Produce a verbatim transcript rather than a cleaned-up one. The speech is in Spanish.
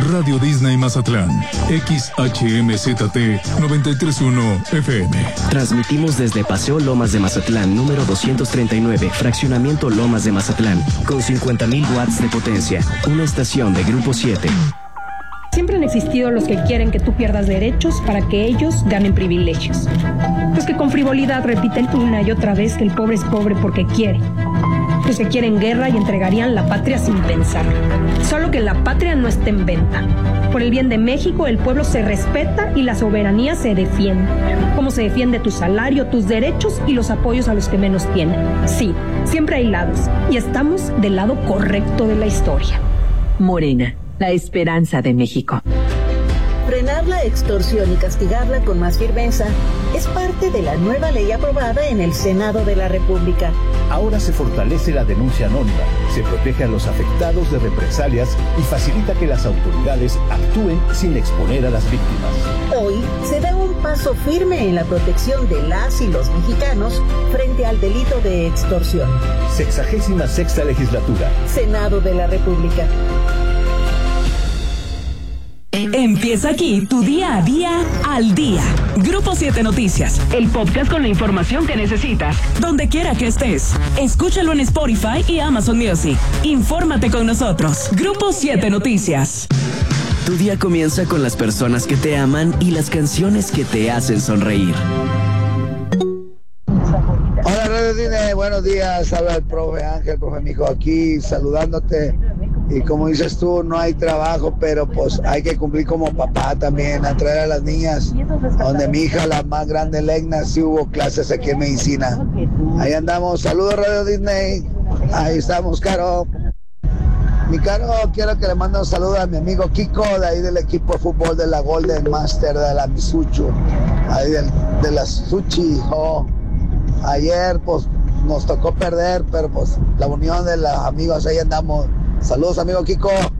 Radio Disney Mazatlán, X H M Z T noventa y tres punto uno F M. Transmitimos desde Paseo Lomas de Mazatlán, número doscientos treinta y nueve, Fraccionamiento Lomas de Mazatlán, con cincuenta mil watts de potencia, una estación de Grupo siete. Siempre han existido los que quieren que tú pierdas derechos para que ellos ganen privilegios. Los que con frivolidad repiten una y otra vez que el pobre es pobre porque quiere. Los que quieren guerra y entregarían la patria sin pensar. Solo que la patria no está en venta. Por el bien de México, el pueblo se respeta y la soberanía se defiende. Como se defiende tu salario, tus derechos y los apoyos a los que menos tienen. Sí, siempre hay lados. Y estamos del lado correcto de la historia. Morena, la esperanza de México. Frenar la extorsión y castigarla con más firmeza es parte de la nueva ley aprobada en el Senado de la República. Ahora se fortalece la denuncia anónima, se protege a los afectados de represalias y facilita que las autoridades actúen sin exponer a las víctimas. Hoy se da un paso firme en la protección de las y los mexicanos frente al delito de extorsión. Sexagésima sexta legislatura. Senado de la República. Empieza aquí tu día a día al día. Grupo siete Noticias, el podcast con la información que necesitas, donde quiera que estés. Escúchalo en Spotify y Amazon Music. Infórmate con nosotros. Grupo siete Noticias. Tu día comienza con las personas que te aman y las canciones que te hacen sonreír. Hola Radio Disney, buenos días. Habla el profe Ángel, profe mijo, aquí saludándote. Y como dices tú, no hay trabajo, pero pues hay que cumplir como papá también, a traer a las niñas. Donde mi hija, la más grande, Legna, sí hubo clases aquí en medicina. Ahí andamos. Saludos Radio Disney. Ahí estamos, Caro. Mi Caro, quiero que le mande un saludo a mi amigo Kiko, de ahí del equipo de fútbol de la Golden Master, de la Misuchu, ahí del, de la Suchi. Oh. Ayer pues nos tocó perder, pero pues la unión de los amigos, ahí andamos. Saludos, amigo Kiko.